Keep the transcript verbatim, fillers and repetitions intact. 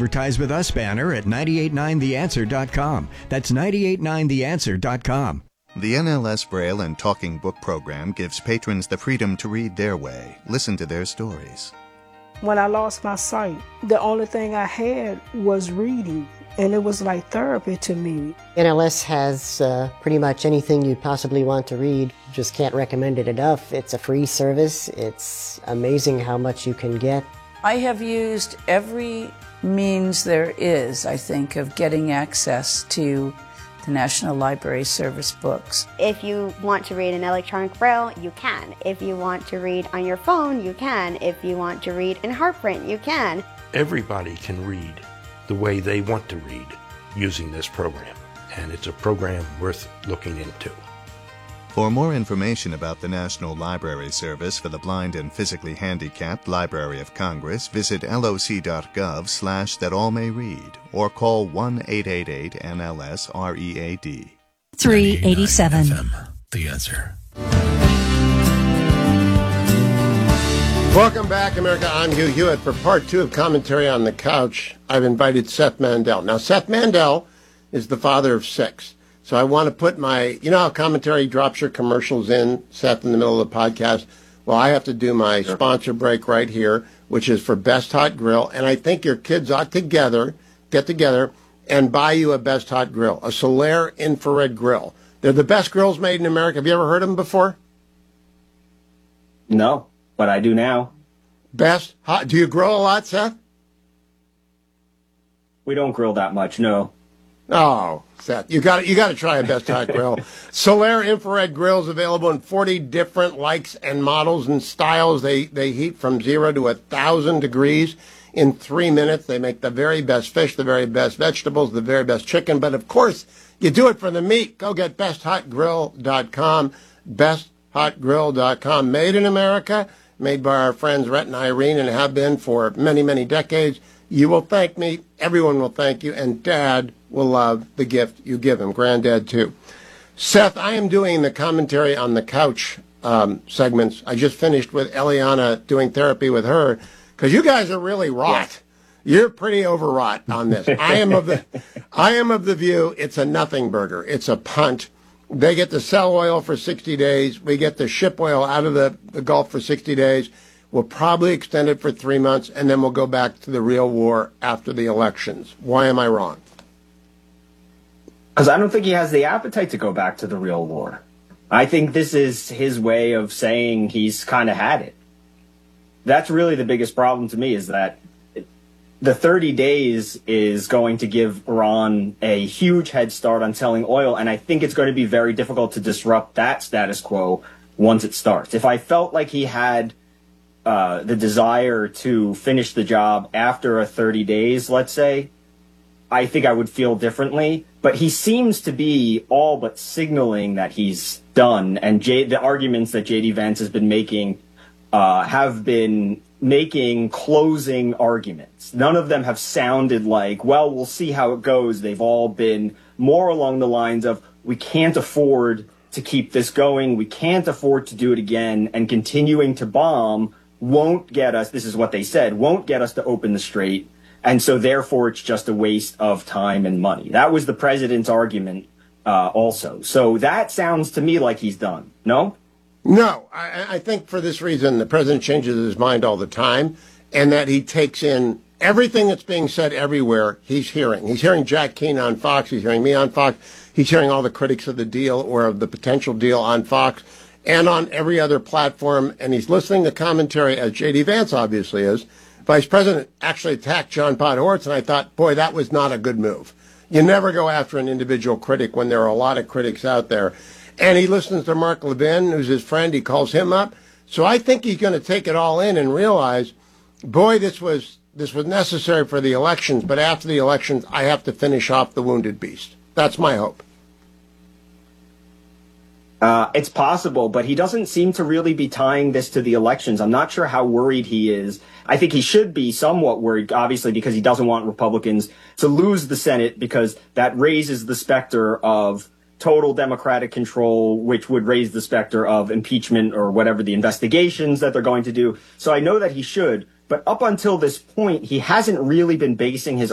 Advertise with Us banner at nine eight nine the answer dot com. That's nine eight nine the answer dot com. The N L S Braille and Talking Book program gives patrons the freedom to read their way, listen to their stories. When I lost my sight, the only thing I had was reading, and it was like therapy to me. N L S has uh, pretty much anything you possibly want to read. Just can't recommend it enough. It's a free service. It's amazing how much you can get. I have used every means there is, I think, of getting access to the National Library Service books. If you want to read in electronic braille, you can. If you want to read on your phone, you can. If you want to read in Heartprint, you can. Everybody can read the way they want to read using this program, and it's a program worth looking into. For more information about the National Library Service for the Blind and Physically Handicapped Library of Congress, visit loc.gov slash that all may read or call one eight eight eight N L S R E A D. three eighty-seven F M, The Answer. Welcome back, America. I'm Hugh Hewitt. For part two of Commentary on the Couch, I've invited Seth Mandel. Now, Seth Mandel is the father of six. So I want to put my, you know how Commentary drops your commercials in, Seth, in the middle of the podcast? Well, I have to do my sure. sponsor break right here, which is for Best Hot Grill. And I think your kids ought together, get together and buy you a Best Hot Grill, a Solaire infrared grill. They're the best grills made in America. Have you ever heard of them before? No, but I do now. Best Hot. Do you grill a lot, Seth? We don't grill that much, no. Oh, Seth, you got you got to try a Best Hot Grill. Solaire infrared grills available in forty different likes and models and styles. They they heat from zero to a thousand degrees in three minutes. They make the very best fish, the very best vegetables, the very best chicken. But of course, you do it for the meat. Go get best hot grill dot com. best hot grill dot com. Made in America, made by our friends Rhett and Irene, and have been for many many decades. You will thank me. Everyone will thank you, and Dad will love the gift you give him. Granddad, too. Seth, I am doing the Commentary on the Couch um, segments. I just finished with Eliana doing therapy with her, because you guys are really wrought. Yeah. You're pretty overwrought on this. I am of the, I am of the view it's a nothing burger. It's a punt. They get to sell oil for sixty days. We get to ship oil out of the, the Gulf for sixty days. We'll probably extend it for three months, and then we'll go back to the real war after the elections. Why am I wrong? Because I don't think he has the appetite to go back to the real war. I think this is his way of saying he's kind of had it. That's really the biggest problem to me, is that the thirty days is going to give Iran a huge head start on selling oil, and I think it's going to be very difficult to disrupt that status quo once it starts. If I felt like he had uh, the desire to finish the job after a thirty days, let's say, I think I would feel differently. But he seems to be all but signaling that he's done. And J- the arguments that J D Vance has been making uh, have been making closing arguments. None of them have sounded like, well, we'll see how it goes. They've all been more along the lines of, we can't afford to keep this going. We can't afford to do it again. And continuing to bomb won't get us, this is what they said, won't get us to open the strait. And so, therefore, it's just a waste of time and money. That was the president's argument uh, also. So that sounds to me like he's done. No? No. I, I think for this reason, the president changes his mind all the time, and that he takes in everything that's being said everywhere he's hearing. He's hearing Jack Keane on Fox. He's hearing me on Fox. He's hearing all the critics of the deal or of the potential deal on Fox and on every other platform. And he's listening to commentary, as J D Vance obviously is. Vice President actually attacked John Podhoretz, and I thought, boy, that was not a good move. You never go after an individual critic when there are a lot of critics out there. And he listens to Mark Levin, who's his friend. He calls him up. So I think he's going to take it all in and realize, boy, this was this was necessary for the elections, but after the elections, I have to finish off the wounded beast. That's my hope. Uh, it's possible, but he doesn't seem to really be tying this to the elections. I'm not sure how worried he is. I think he should be somewhat worried, obviously, because he doesn't want Republicans to lose the Senate, because that raises the specter of total Democratic control, which would raise the specter of impeachment or whatever the investigations that they're going to do. So I know that he should. But up until this point, he hasn't really been basing his